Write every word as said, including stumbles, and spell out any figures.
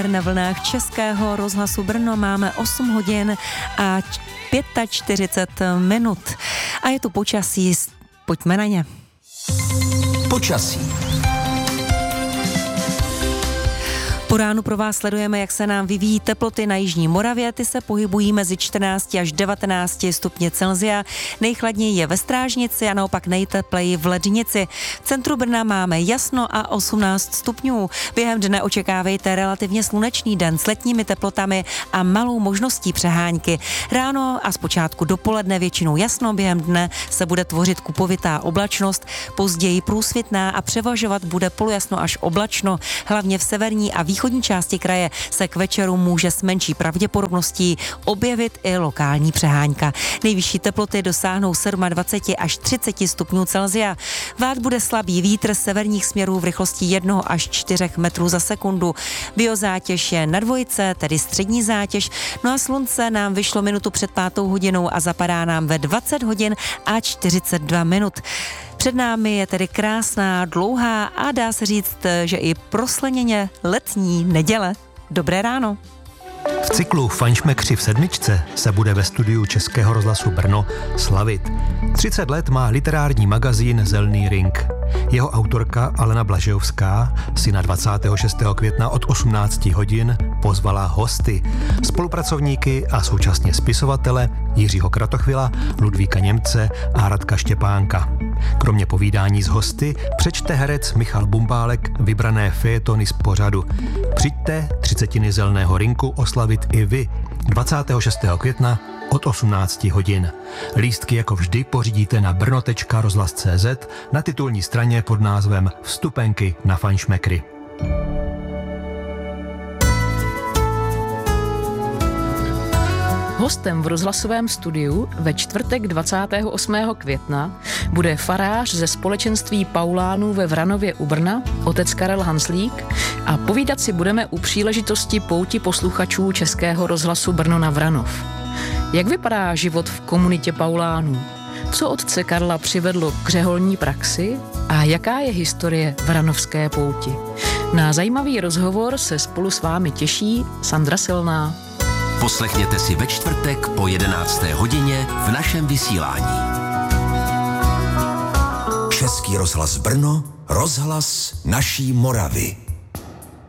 Na vlnách Českého rozhlasu Brno máme osm hodin a čtyřicet pět minut. A je tu počasí, pojďme na ně. Počasí. Po ránu pro vás sledujeme, jak se nám vyvíjí teploty na jižní Moravě. Ty se pohybují mezi čtrnácti až devatenácti stupně Celsia. Nejchladněji je ve Strážnici a naopak nejtepleji v Lednici. V centru Brna máme jasno a osmnáct stupňů. Během dne očekávejte relativně slunečný den s letními teplotami a malou možností přehánky. Ráno a zpočátku dopoledne většinou jasno, během dne se bude tvořit kupovitá oblačnost, později průsvitná a převažovat bude polojasno až oblačno, hlavně v severní a východní východní části kraje se k večeru může s menší pravděpodobností objevit i lokální přehánka. Nejvyšší teploty dosáhnou dvacet sedm až třicet stupňů Celsia. Vát bude slabý vítr severních směrů v rychlosti jednoho až čtyřech metrů za sekundu. Biozátěž je na dvojce, tedy střední zátěž, no a slunce nám vyšlo minutu před pátou hodinou a zapadá nám ve dvacet hodin a čtyřicet dva minut. Před námi je tedy krásná, dlouhá a dá se říct, že i prosleněně letní neděle. Dobré ráno. V cyklu Fajnšmekři v sedmičce se bude ve studiu Českého rozhlasu Brno slavit. třicet let má literární magazín Zelný ring. Jeho autorka Alena Blažejovská si na dvacátého šestého května od osmnácti hodin pozvala hosty, spolupracovníky a současně spisovatele Jiřího Kratochvila, Ludvíka Němce a Radka Štěpánka. Kromě povídání s hosty přečte herec Michal Bumbálek vybrané fejetony z pořadu. Přijďte třicetiny Zelného rinku oslavit i vy dvacátého šestého května od osmnácti hodin. Lístky jako vždy pořídíte na brno tečka rozhlas tečka cé zet na titulní straně pod názvem Vstupenky na Fajnšmekry. Hostem v rozhlasovém studiu ve čtvrtek dvacátého osmého května bude farář ze společenství Paulánů ve Vranově u Brna, otec Karel Hanslík, a povídat si budeme u příležitosti pouti posluchačů Českého rozhlasu Brno na Vranov. Jak vypadá život v komunitě Paulánů? Co otce Karla přivedlo k řeholní praxi a jaká je historie vranovské pouti? Na zajímavý rozhovor se spolu s vámi těší Sandra Silná. Poslechněte si ve čtvrtek po jedenácté hodině v našem vysílání. Český rozhlas Brno, rozhlas naší Moravy.